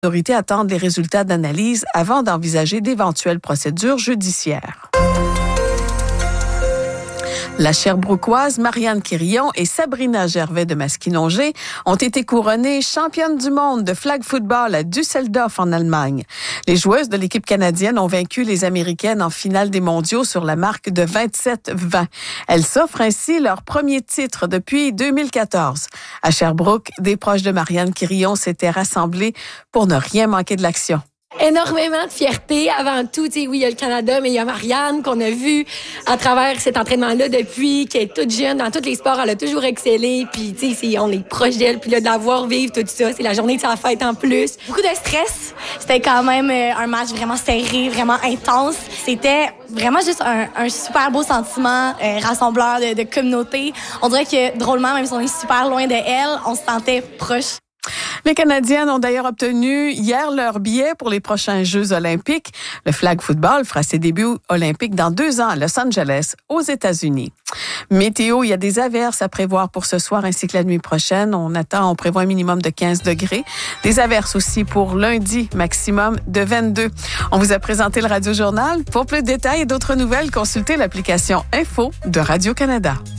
Les autorités attendent les résultats d'analyse avant d'envisager d'éventuelles procédures judiciaires. La Sherbrookoise Marianne Quirillon et Sabrina Gervais de Maskinongé ont été couronnées championnes du monde de flag football à Düsseldorf en Allemagne. Les joueuses de l'équipe canadienne ont vaincu les Américaines en finale des mondiaux sur la marque de 27-20. Elles s'offrent ainsi leur premier titre depuis 2014. À Sherbrooke, des proches de Marianne Quirillon s'étaient rassemblés pour ne rien manquer de l'action. Énormément de fierté. Avant tout, oui, il y a le Canada, mais il y a Marianne qu'on a vu à travers cet entraînement-là depuis, qui est toute jeune. Dans tous les sports, elle a toujours excellé. Puis, on est proche d'elle. Puis là, de la voir vivre tout ça, c'est la journée de sa fête en plus. Beaucoup de stress. C'était quand même un match vraiment serré, vraiment intense. C'était vraiment juste un super beau sentiment rassembleur de communauté. On dirait que, drôlement, même si on est super loin de elle, on se sentait proche. Les Canadiennes ont d'ailleurs obtenu hier leur billet pour les prochains Jeux olympiques. Le flag football fera ses débuts olympiques dans 2 ans à Los Angeles, aux États-Unis. Météo, il y a des averses à prévoir pour ce soir ainsi que la nuit prochaine. On prévoit un minimum de 15 degrés. Des averses aussi pour lundi, maximum de 22. On vous a présenté le Radio Journal. Pour plus de détails et d'autres nouvelles, consultez l'application Info de Radio-Canada.